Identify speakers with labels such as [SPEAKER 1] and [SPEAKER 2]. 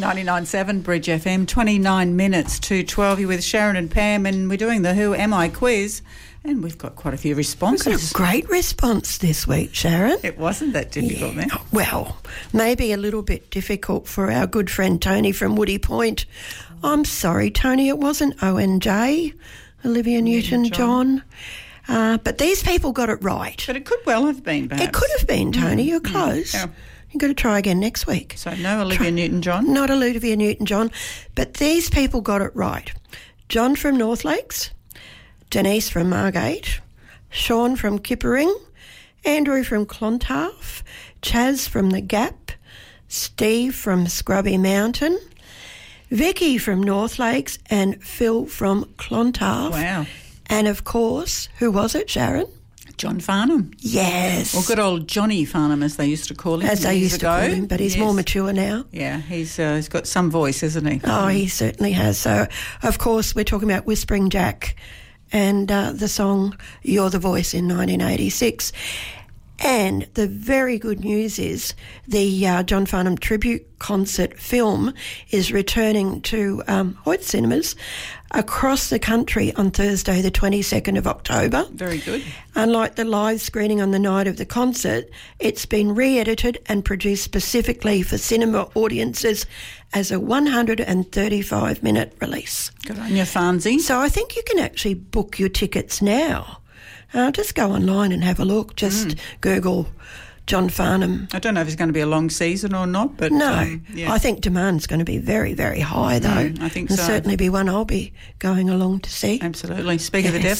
[SPEAKER 1] 99.7 Bridge FM, 29 minutes to 12. You're with Sharon and Pam, and we're doing the Who Am I quiz, and we've got quite a few responses.
[SPEAKER 2] It was a great response this week, Sharon.
[SPEAKER 1] It wasn't that difficult, then.
[SPEAKER 2] Well, maybe a little bit difficult for our good friend Tony from Woody Point. I'm sorry, Tony, it wasn't ONJ, Olivia Newton-John. But these people got it right.
[SPEAKER 1] But it could well have been, perhaps.
[SPEAKER 2] It could have been, Tony. You're close.
[SPEAKER 1] Yeah.
[SPEAKER 2] You've got to try again next week.
[SPEAKER 1] So no Olivia Newton-John?
[SPEAKER 2] Not Olivia Newton-John. But these people got it right. John from North Lakes, Denise from Margate, Sean from Kippering, Andrew from Clontarf, Chaz from The Gap, Steve from Scrubby Mountain, Vicky from North Lakes, and Phil from Clontarf.
[SPEAKER 1] Wow.
[SPEAKER 2] And, of course, who was it, Sharon?
[SPEAKER 1] John Farnham.
[SPEAKER 2] Yes.
[SPEAKER 1] Or good old Johnny Farnham, as they used to call him.
[SPEAKER 2] As they used to call him, but he's more mature now.
[SPEAKER 1] Yeah, he's got some voice, hasn't he?
[SPEAKER 2] Oh, he certainly has. So, of course, we're talking about Whispering Jack and the song You're the Voice in 1986. And the very good news is the John Farnham tribute concert film is returning to Hoyt Cinemas across the country on Thursday, the 22nd of October.
[SPEAKER 1] Very good.
[SPEAKER 2] Unlike the live screening on the night of the concert, it's been re-edited and produced specifically for cinema audiences as a 135-minute release.
[SPEAKER 1] Good on you, Farnsey.
[SPEAKER 2] So I think you can actually book your tickets now. Just go online and have a look. Just Google John Farnham.
[SPEAKER 1] I don't know if it's going to be a long season or not, but...
[SPEAKER 2] No, I think demand's going to be very, very high, though.
[SPEAKER 1] I think
[SPEAKER 2] and
[SPEAKER 1] so.
[SPEAKER 2] Certainly be one I'll be going along to see.
[SPEAKER 1] Absolutely. Speak of the devil.